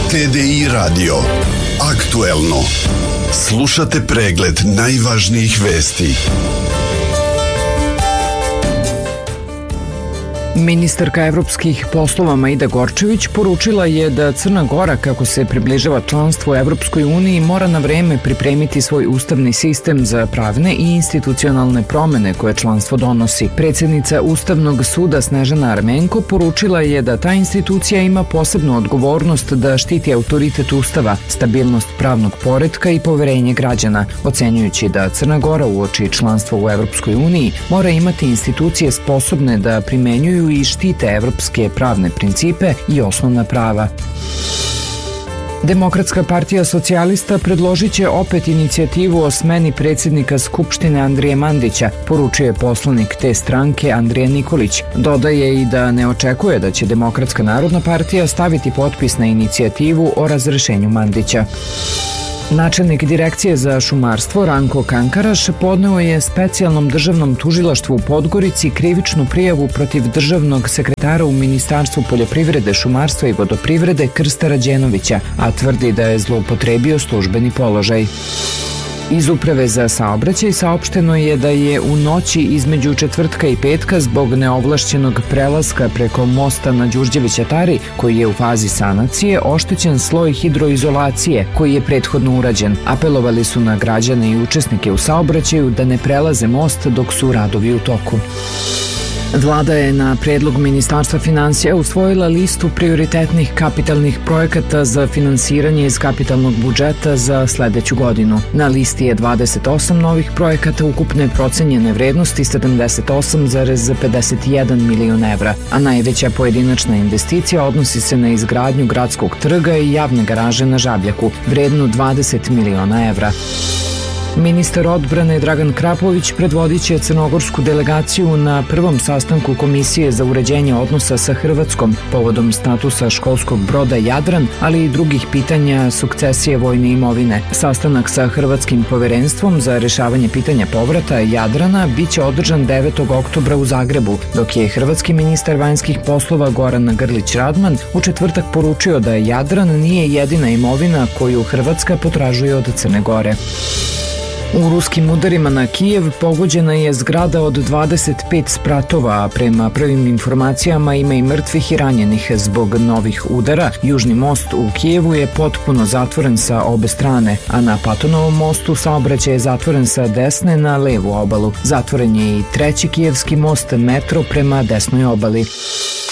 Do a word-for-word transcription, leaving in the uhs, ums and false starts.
T D I Radio. Aktuelno. Slušate pregled najvažnijih vesti. Ministarka evropskih poslova Maida Gorčević poručila je da Crna Gora, kako se približava članstvu u Evropskoj uniji, mora na vreme pripremiti svoj ustavni sistem za pravne i institucionalne promene koje članstvo donosi. Predsjednica Ustavnog suda Snežana Armenko poručila je da ta institucija ima posebnu odgovornost da štiti autoritet Ustava, stabilnost pravnog poretka i poverenje građana, ocenjujući da Crna Gora uoči članstva u Evropskoj uniji mora imati institucije sposobne da primenjuju i štite evropske pravne principe i osnovna prava. Demokratska partija socijalista predložit će opet inicijativu o smeni predsjednika Skupštine Andrije Mandića, poručuje poslanik te stranke Andrija Nikolić. Dodaje i da ne očekuje da će Demokratska narodna partija staviti potpis na inicijativu o razrešenju Mandića. Načelnik Direkcije za šumarstvo Ranko Kankaraš podneo je specijalnom državnom tužilaštvu u Podgorici krivičnu prijavu protiv državnog sekretara u Ministarstvu poljoprivrede, šumarstva i vodoprivrede Krsta Rađenovića, a tvrdi da je zloupotrebio službeni položaj. Iz Uprave za saobraćaj saopšteno je da je u noći između četvrtka i petka zbog neovlašćenog prelaska preko mosta na Đurđevića Tari, koji je u fazi sanacije, oštećen sloj hidroizolacije koji je prethodno urađen. Apelovali su na građane i učesnike u saobraćaju da ne prelaze most dok su radovi u toku. Vlada je na predlog Ministarstva finansija usvojila listu prioritetnih kapitalnih projekata za finansiranje iz kapitalnog budžeta za sledeću godinu. Na listi je dvadeset osam novih projekata ukupne procenjene vrednosti sedamdeset osam zarez pedeset jedan milion evra, a najveća pojedinačna investicija odnosi se na izgradnju gradskog trga i javne garaže na Žabljaku, vrednu dvadeset miliona evra. Ministar odbrane Dragan Krapović predvodit će crnogorsku delegaciju na prvom sastanku Komisije za uređenje odnosa sa Hrvatskom povodom statusa školskog broda Jadran, ali i drugih pitanja sukcesije vojne imovine. Sastanak sa Hrvatskim poverenstvom za rešavanje pitanja povrata Jadrana biće održan devetog oktobra u Zagrebu, dok je hrvatski ministar vanjskih poslova Goran Grlić Radman u četvrtak poručio da Jadran nije jedina imovina koju Hrvatska potražuje od Crne Gore. U ruskim udarima na Kijev pogođena je zgrada od dvadeset pet spratova, a prema prvim informacijama ima i mrtvih i ranjenih zbog novih udara. Južni most u Kijevu je potpuno zatvoren sa obe strane, a na Patonovom mostu saobraćaj je zatvoren sa desne na levu obalu. Zatvoren je i treći kijevski most, metro prema desnoj obali.